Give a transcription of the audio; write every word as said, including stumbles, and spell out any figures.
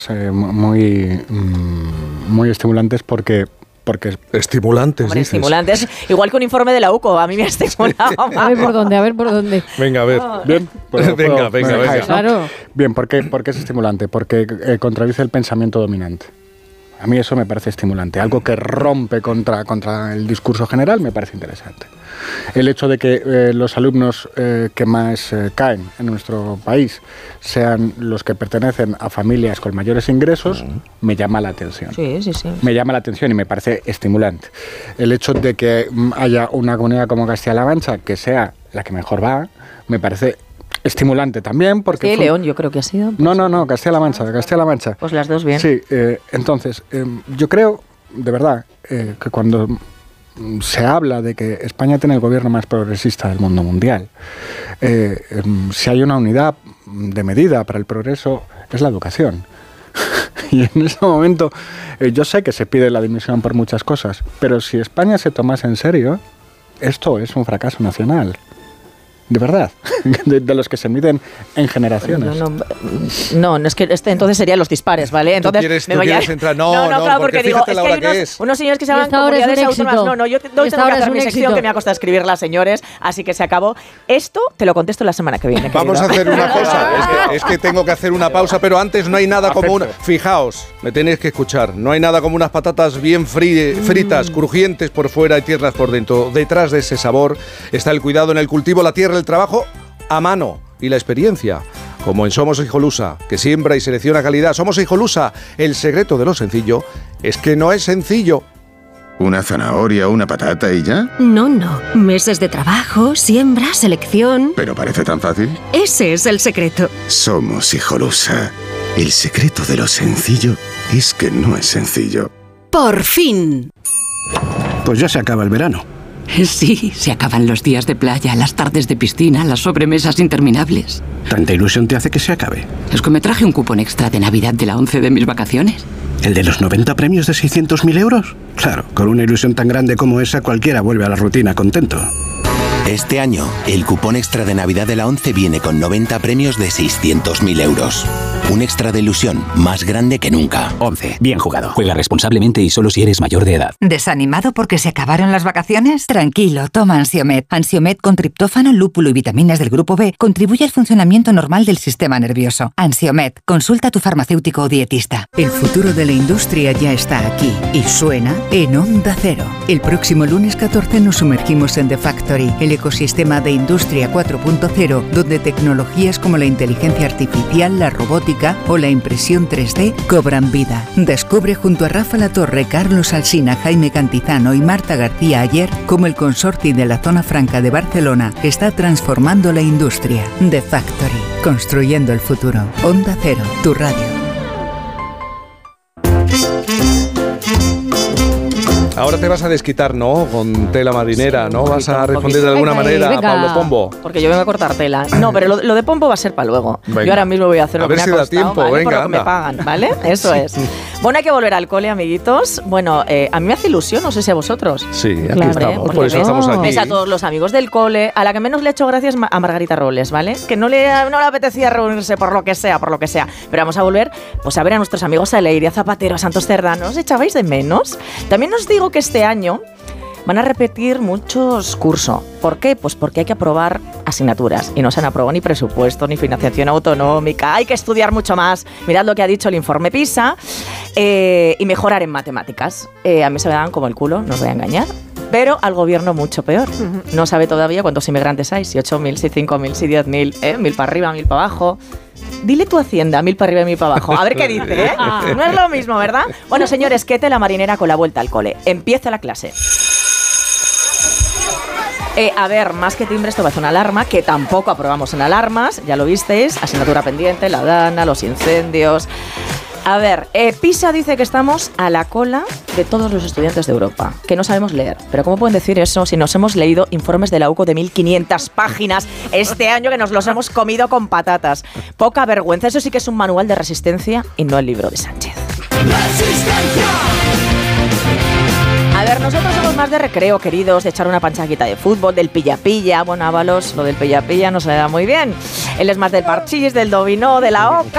eh, muy, muy estimulantes porque... Porque estimulantes, Hombre, dices. estimulantes. Igual que un informe de la U C O, a mí me ha estimulado. A ver por dónde, a ver por dónde. Venga, a ver. Bien, ¿puedo, venga, puedo, venga, venga. venga. Claro. Bien, ¿por qué, ¿por qué es estimulante? Porque eh, contradice el pensamiento dominante. A mí eso me parece estimulante. Algo que rompe contra, contra el discurso general me parece interesante. El hecho de que eh, los alumnos eh, que más eh, caen en nuestro país sean los que pertenecen a familias con mayores ingresos, uh-huh. me llama la atención. Sí, sí, sí. Me llama la atención y me parece estimulante. El hecho de que haya una comunidad como Castilla-La Mancha que sea la que mejor va, me parece estimulante también. Porque sí, fue... León yo creo que ha sido. Pues... No, no, no, Castilla-La Mancha, Castilla-La Mancha. Pues las dos bien. Sí, eh, entonces, eh, yo creo, de verdad, eh, que cuando se habla de que España tiene el gobierno más progresista del mundo mundial, eh, eh, si hay una unidad de medida para el progreso, es la educación. Y en ese momento, eh, yo sé que se pide la dimisión por muchas cosas, pero si España se tomase en serio, esto es un fracaso nacional. De verdad, de, de los que se miden en generaciones. No, no, no, no es que este entonces serían los dispares, ¿vale? Entonces, ¿Tú quieres, me tú voy quieres a... entrar? No, no, no, no, claro, porque, porque digo, es que hay unos, es. unos señores que se llaman comunidades es autónomas. No, no, yo hoy tengo que hacer mi sección éxito. que me ha costado escribirla, señores, así que se acabó. Esto te lo contesto la semana que viene. Vamos querido. a hacer una cosa, es que, es que tengo que hacer una pausa, pero antes no hay nada como una... Fijaos, me tenéis que escuchar, no hay nada como unas patatas bien fri, fritas, mm. crujientes por fuera y tiernas por dentro. Detrás de ese sabor está el cuidado en el cultivo, la tierra, el trabajo a mano y la experiencia, como en Somos Hijolusa, que siembra y selecciona calidad. Somos Hijolusa, el secreto de lo sencillo es que no es sencillo. ¿Una zanahoria, una patata y ya? No, no. Meses de trabajo, siembra, selección... ¿Pero parece tan fácil? Ese es el secreto. Somos Hijolusa. El secreto de lo sencillo es que no es sencillo. ¡Por fin! Pues ya se acaba el verano. Sí, se acaban los días de playa, las tardes de piscina, las sobremesas interminables. ¿Tanta ilusión te hace que se acabe? Es que me traje un cupón extra de Navidad de la once de mis vacaciones. ¿El de los noventa premios de seiscientos mil euros? Claro, con una ilusión tan grande como esa cualquiera vuelve a la rutina contento. Este año, el cupón extra de Navidad de la once viene con noventa premios de seiscientos mil euros. Un extra de ilusión más grande que nunca. once. Bien jugado. Juega responsablemente y solo si eres mayor de edad. ¿Desanimado porque se acabaron las vacaciones? Tranquilo, toma Ansiomed. Ansiomed con triptófano, lúpulo y vitaminas del grupo B contribuye al funcionamiento normal del sistema nervioso. Ansiomed, consulta a tu farmacéutico o dietista. El futuro de la industria ya está aquí y suena en Onda Cero. El próximo lunes catorce nos sumergimos en The Factory, el ecosistema de Industria cuatro punto cero, donde tecnologías como la inteligencia artificial, la robótica o la impresión tres D cobran vida. Descubre junto a Rafa Latorre, Carlos Alsina, Jaime Cantizano y Marta García Ayer cómo el consorcio de la Zona Franca de Barcelona está transformando la industria. The Factory, construyendo el futuro. Onda Cero, tu radio. Ahora te vas a desquitar, ¿no? Con tela marinera, sí, ¿no? poquito, Vas a responder poquito. de alguna Venga, manera venga. a Pablo Pombo. Porque yo vengo a cortar tela. No, pero lo, lo de Pombo va a ser para luego. Venga. Yo ahora mismo voy a hacer A lo ver que si me ha da costado, tiempo, ¿vale? venga, Por lo que me anda. pagan, ¿vale? Eso es. Bueno, hay que volver al cole, amiguitos. Bueno, eh, a mí me hace ilusión, no sé si a vosotros. Sí, aquí Claro, estamos, porque por eso ves- estamos aquí. ves a todos los amigos del cole. A la que menos le he hecho gracias a Margarita Robles, ¿vale? Que no le, no le apetecía reunirse por lo que sea, por lo que sea. Pero vamos a volver pues, a ver a nuestros amigos a Leire, a Zapatero, a Santos Cerdán. ¿Os echabais de menos? También os digo que este año van a repetir muchos cursos. ¿Por qué? Pues porque hay que aprobar asignaturas y no se han aprobado ni presupuesto ni financiación autonómica. Hay que estudiar mucho más. Mirad lo que ha dicho el informe PISA eh, y mejorar en matemáticas. Eh, a mí se me dan como el culo, no os voy a engañar. Pero al gobierno mucho peor. No sabe todavía cuántos inmigrantes hay, si ocho mil, si cinco mil, si diez mil, ¿eh? Mil para arriba, mil para abajo. Dile tu Hacienda, mil para arriba y mil para abajo. A ver qué dice, ¿eh? No es lo mismo, ¿verdad? Bueno, señores, qué tela marinera con la vuelta al cole. Empieza la clase. Eh, a ver, más que timbre, esto va a ser una alarma, que tampoco aprobamos en alarmas, ya lo visteis, asignatura pendiente, la DANA, los incendios. A ver, eh, PISA dice que estamos a la cola de todos los estudiantes de Europa, que no sabemos leer. Pero ¿cómo pueden decir eso si nos hemos leído informes de la U C O de mil quinientas páginas este año que nos los hemos comido con patatas? Poca vergüenza, eso sí que es un manual de resistencia y no el libro de Sánchez. A ver, nosotros somos más de recreo, queridos, de echar una panchaquita de fútbol, del pilla-pilla. Bueno, Ábalos, lo del pilla-pilla no se le da muy bien. Él es más del parchís, del dominó, de la oca.